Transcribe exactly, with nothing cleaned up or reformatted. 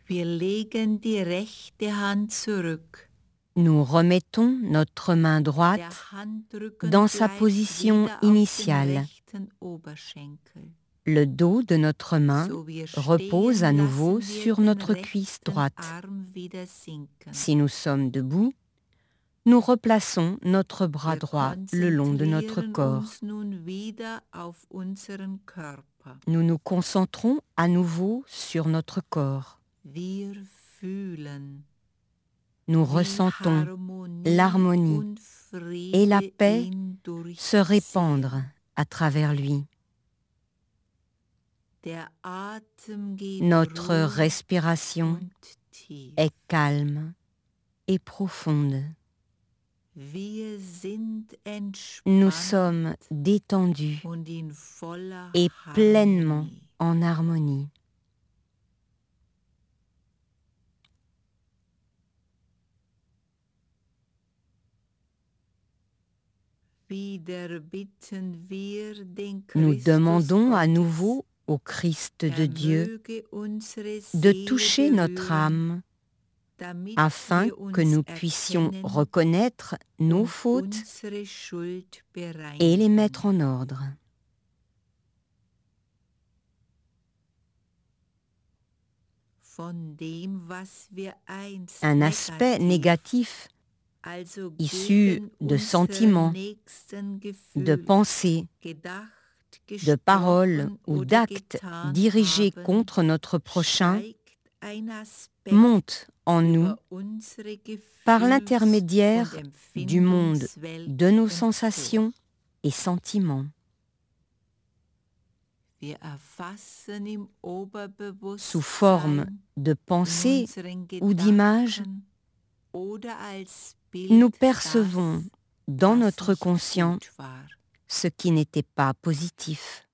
Wir legen die rechte Hand zurück. Nous remettons notre main droite Der Handrücken dans sa bleibt position wieder auf dem initiale. rechten Oberschenkel. Le dos de notre main So wir repose stehen, à nouveau lassen wir sur den notre cuisse rechten droite. Arm wieder sinken. Si nous sommes debout, nous replaçons notre bras Wir droit le long de notre konzentrieren corps. uns nun wieder auf unseren Körper. Nous nous concentrons à nouveau sur notre corps. Wir fühlen, Nous wie ressentons Harmonie l'harmonie und Friede et la paix ihn se répandre à travers lui. Der Atem geht Notre ruhig respiration und tief. est calme et profonde. Wir sind Nous entspannt sommes détendus und in voller et pleinement Harmonie. en harmonie. Wieder bitten wir den Nous Christus demandons à Gottes, nouveau au Christ de er Dieu möge unsere de Seele toucher notre berühren, âme damit afin wir uns que nous puissions erkennen reconnaître nos und fautes unsere Schuld et les bereinigen. mettre en ordre. Von dem, was wir einst Un aspect négatif also issu gegen de unsere sentiments, nächsten de Gefühle pensées, gedacht, de paroles gesprochen ou oder d'actes getan dirigés haben, contre notre prochain steigt ein Aspekt monte en nous über unsere par Gefühls- l'intermédiaire und du monde Empfindungswelt de nos empor. sensations et sentiments. Wir erfassen im Sous forme Oberbewusstsein, de in pensées unseren ou d'images, Gedanken oder als Bild nous percevons das, dans was notre nicht conscient gut war. ce qui n'était pas positif.